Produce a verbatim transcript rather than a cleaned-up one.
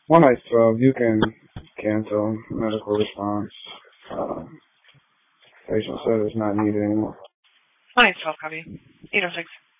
one ice twelve, you can cancel medical response. Uh, patient said it's not needed anymore. one ice twelve, copy. eight oh six.